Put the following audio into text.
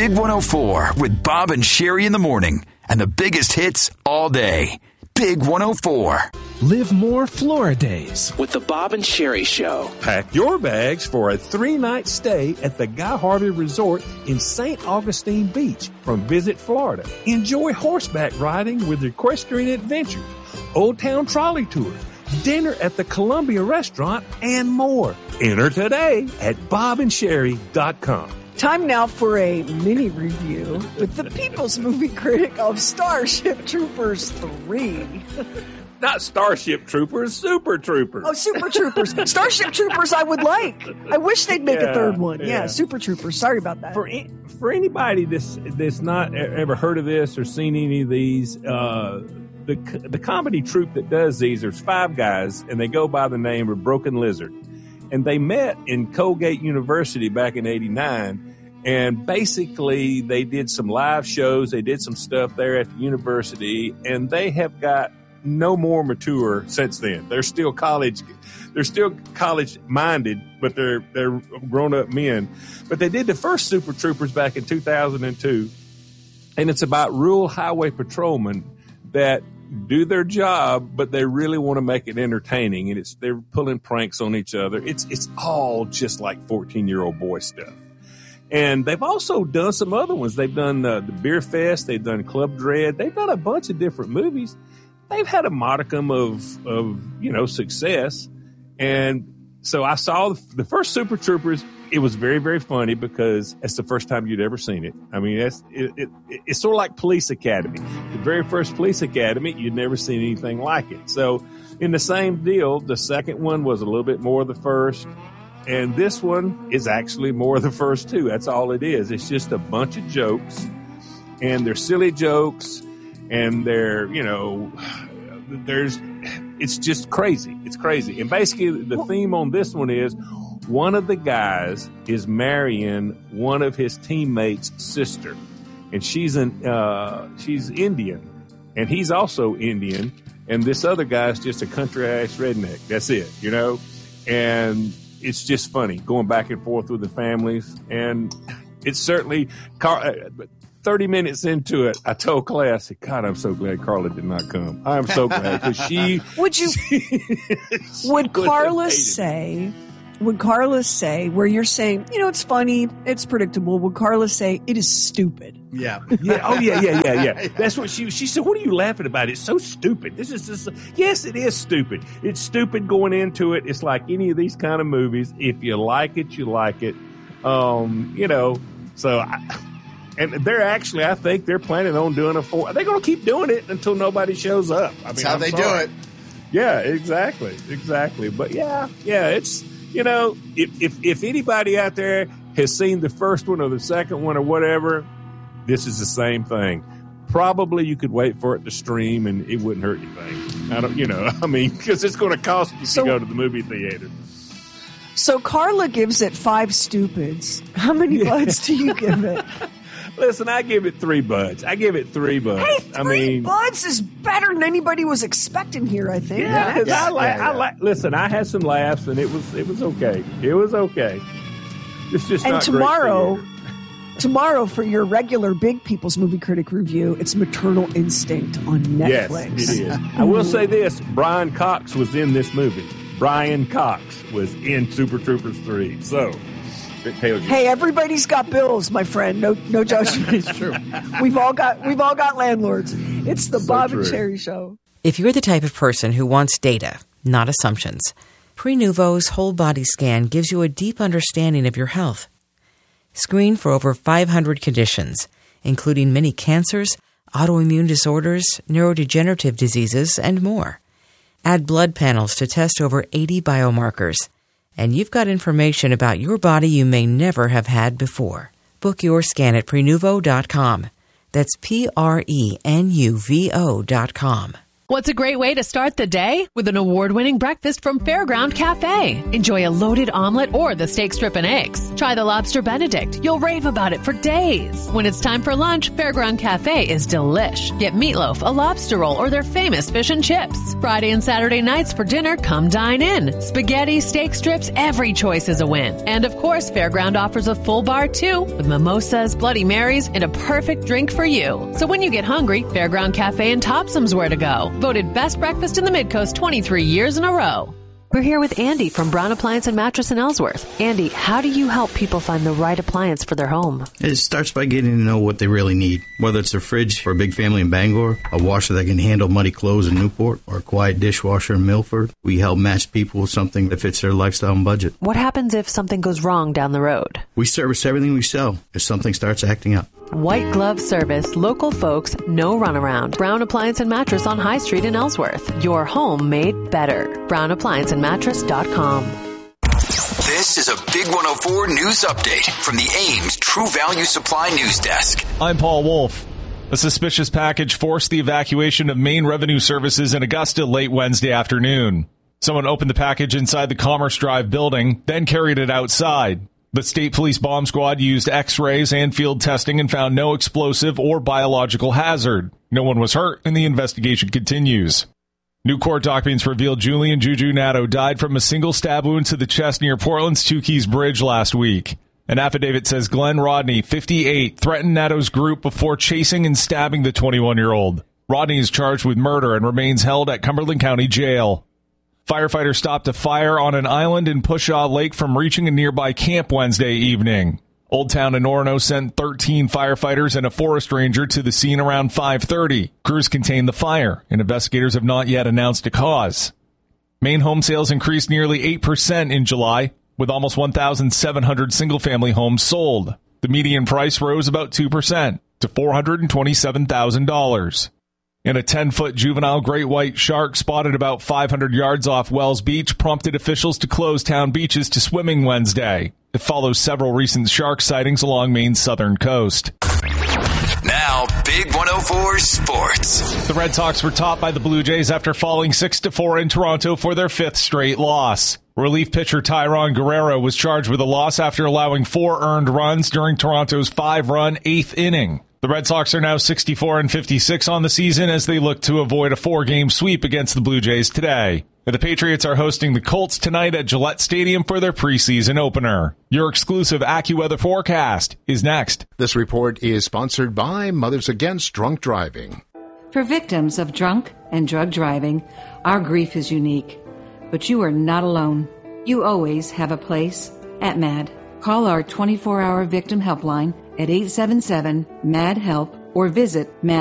Big 104 with Bob and Sherry in the morning. And the biggest hits all day. Big 104. Live more Flora days with the Bob and Sherry Show. Pack your bags for a 3-night stay at the Guy Harvey Resort in St. Augustine Beach from Visit Florida. Enjoy horseback riding with equestrian adventures, Old Town trolley tours, dinner at the Columbia Restaurant, and more. Enter today at bobandsherry.com. Time now for a mini review with the People's Movie Critic of Starship Troopers 3. Not Starship Troopers, Super Troopers. Oh, Super Troopers. Starship Troopers I would like. I wish they'd make a third one. Yeah, Super Troopers. Sorry about that. For anybody that's not ever heard of this or seen any of these, the comedy troupe that does these, there's 5 guys, and they go by the name of Broken Lizard. And they met in Colgate University back in '89, and basically they did some live shows. They did some stuff there at the university, and they have got no more mature since then. They're still college minded, but they're grown up men. But they did the first Super Troopers back in 2002, and it's about rural highway patrolmen that do their job, but they really want to make it entertaining, and they're pulling pranks on each other. It's all just like 14-year-old boy stuff. And they've also done some other ones. They've done the Beer Fest. They've done Club Dread. They've done a bunch of different movies. They've had a modicum of success. And so I saw the first Super Troopers. It was very, very funny because it's the first time you'd ever seen it. I mean, it's sort of like Police Academy. The very first Police Academy, you'd never seen anything like it. So in the same deal, the second one was a little bit more of the first. And this one is actually more of the first too. That's all it is. It's just a bunch of jokes. And they're silly jokes. And they're, it's just crazy. It's crazy. And basically the theme on this one is one of the guys is marrying one of his teammates' sister. And she's Indian. And he's also Indian. And this other guy's just a country-ass redneck. That's it, And it's just funny going back and forth with the families. And it's certainly 30 minutes into it, I told Clay, I said, God, I'm so glad Carla did not come. I'm so glad because she. Would Carla say, where you're saying, it's funny, it's predictable, would Carla say it is stupid? Yeah. Oh, yeah. That's what she said. What are you laughing about? It's so stupid. This is just, yes, it is stupid. It's stupid going into it. It's like any of these kind of movies. If you like it, you like it. And they're actually, I think they're planning on doing they're going to keep doing it until nobody shows up. That's how they do it. Yeah, exactly. But yeah, it's, if anybody out there has seen the first one or the second one or whatever, this is the same thing. Probably you could wait for it to stream and it wouldn't hurt anything. Because it's going to cost you to go to the movie theater. So Carla gives it 5 stupids. How many buds do you give it? Listen, I give it 3 buds. Hey, 3 buds is better than anybody was expecting here, I think. Yeah, listen, I had some laughs, and it was okay. It was okay. It's just not tomorrow for your regular Big People's Movie Critic review, it's Maternal Instinct on Netflix. Yes, it is. I will say this: Brian Cox was in this movie. Brian Cox was in Super Troopers 3. So. Hey, everybody's got bills, my friend. No judgment. It's true. We've all got landlords. It's the Bob and Sherry Show. If you're the type of person who wants data, not assumptions, Prenuvo's whole body scan gives you a deep understanding of your health. Screen for over 500 conditions, including many cancers, autoimmune disorders, neurodegenerative diseases, and more. Add blood panels to test over 80 biomarkers. And you've got information about your body you may never have had before. Book your scan at Prenuvo.com. That's Prenuvo.com. What's a great way to start the day? With an award-winning breakfast from Fairground Cafe. Enjoy a loaded omelet or the steak strip and eggs. Try the lobster Benedict. You'll rave about it for days. When it's time for lunch, Fairground Cafe is delish. Get meatloaf, a lobster roll, or their famous fish and chips. Friday and Saturday nights for dinner, come dine in. Spaghetti, steak strips, every choice is a win. And of course, Fairground offers a full bar too, with mimosas, Bloody Marys, and a perfect drink for you. So when you get hungry, Fairground Cafe and Topsum's where to go. Voted best breakfast in the Midcoast 23 years in a row. We're here with Andy from Brown Appliance and Mattress in Ellsworth. Andy, how do you help people find the right appliance for their home? It starts by getting to know what they really need. Whether it's a fridge for a big family in Bangor, a washer that can handle muddy clothes in Newport, or a quiet dishwasher in Milford, we help match people with something that fits their lifestyle and budget. What happens if something goes wrong down the road? We service everything we sell if something starts acting up. White glove service, local folks, no runaround. Brown Appliance and Mattress on High Street in Ellsworth. Your home made better. BrownApplianceandMattress.com. This is a Big 104 news update from the Ames True Value Supply News Desk. I'm Paul Wolf. A suspicious package forced the evacuation of Maine Revenue Services in Augusta late Wednesday afternoon. Someone opened the package inside the Commerce Drive building, then carried it outside. The state police bomb squad used x-rays and field testing and found no explosive or biological hazard. No one was hurt, and the investigation continues. New court documents revealed Julian Juju Nato died from a single stab wound to the chest near Portland's Two Keys Bridge last week. An affidavit says Glenn Rodney, 58, threatened Nato's group before chasing and stabbing the 21-year-old. Rodney is charged with murder and remains held at Cumberland County Jail. Firefighters stopped a fire on an island in Pushaw Lake from reaching a nearby camp Wednesday evening. Old Town and Orono sent 13 firefighters and a forest ranger to the scene around 5:30. Crews contained the fire, and investigators have not yet announced a cause. Maine home sales increased nearly 8% in July, with almost 1,700 single-family homes sold. The median price rose about 2% to $427,000. And a 10-foot juvenile great white shark spotted about 500 yards off Wells Beach prompted officials to close town beaches to swimming Wednesday. It follows several recent shark sightings along Maine's southern coast. Now, Big 104 Sports. The Red Sox were topped by the Blue Jays after falling 6-4 in Toronto for their fifth straight loss. Relief pitcher Tyrone Guerrero was charged with a loss after allowing 4 earned runs during Toronto's 5-run 8th inning. The Red Sox are now 64-56 on the season as they look to avoid a 4-game sweep against the Blue Jays today. The Patriots are hosting the Colts tonight at Gillette Stadium for their preseason opener. Your exclusive AccuWeather forecast is next. This report is sponsored by Mothers Against Drunk Driving. For victims of drunk and drug driving, our grief is unique. But you are not alone. You always have a place at MAD. Call our 24-hour victim helpline at 877-MAD-HELP or visit MAD.